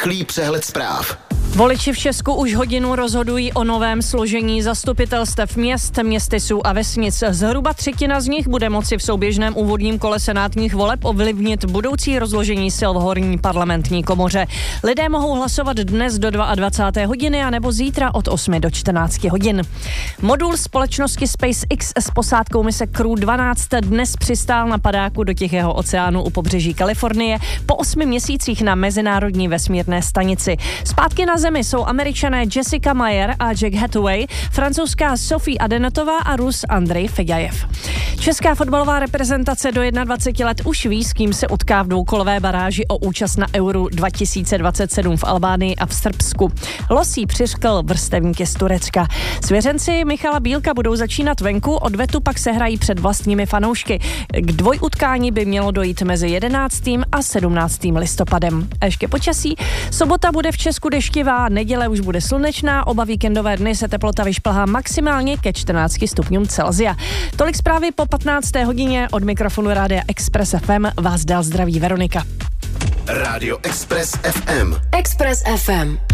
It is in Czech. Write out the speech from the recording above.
Rychlý přehled zpráv. Voliči v Česku už hodinu rozhodují o novém složení zastupitelstev měst, městysů a vesnic. Zhruba třetina z nich bude moci v souběžném úvodním kole senátních voleb ovlivnit budoucí rozložení sil v horní parlamentní komoře. Lidé mohou hlasovat dnes do 22. hodiny a nebo zítra od 8 do 14 hodin. Modul společnosti SpaceX s posádkou mise Crew 12 dnes přistál na padáku do Tichého oceánu u pobřeží Kalifornie po 8 měsících na mezinárodní vesmírné stanici. Zpátky na Zemi jsou Američané Jessica Meyer a Jack Hathaway, francouzská Sophie Adenotová a Rus Andrej Feďajev. Česká fotbalová reprezentace do 21 let už ví, s kým se utká v dvoukolové baráži o účast na Euro 2027 v Albánii a v Srbsku. Losí přiřkl vrstevníky z Turecka. Svěřenci Michala Bílka budou začínat venku, odvetu pak se hrají před vlastními fanoušky. K dvojutkání by mělo dojít mezi 11. a 17. listopadem. A ještě počasí. Sobota bude v Česku deštivá, neděle už bude slunečná, oba víkendové dny se teplota vyšplhá maximálně ke 14 stupňům Celsia. Tolik zprávy po 15. hodině. Od mikrofonu Rádia Express FM vás dál zdraví Veronika. Rádio Express FM. Express FM.